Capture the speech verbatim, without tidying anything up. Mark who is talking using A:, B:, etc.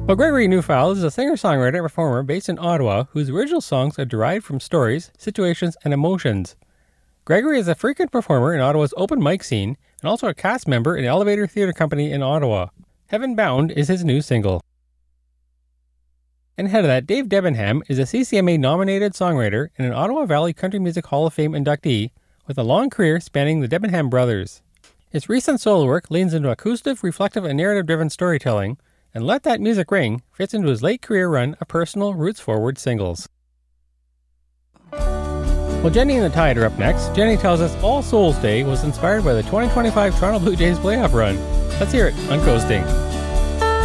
A: Well, Gregory Neufeld is a singer-songwriter and performer based in Ottawa whose original songs are derived from stories, situations, and emotions. Gregory is a frequent performer in Ottawa's open mic scene and also a cast member in the Elevator Theatre Company in Ottawa. Heaven Bound is his new single. And ahead of that, Dave Debenham is a C C M A-nominated songwriter and an Ottawa Valley Country Music Hall of Fame inductee with a long career spanning the Debenham brothers. His recent solo work leans into acoustic, reflective, and narrative-driven storytelling, and Let That Music Ring fits into his late career run of personal, roots-forward singles. Well, Jenny and the Tide are up next. Jenny tells us All Souls Day was inspired by the twenty twenty-five Toronto Blue Jays playoff run. Let's hear it on Coasting.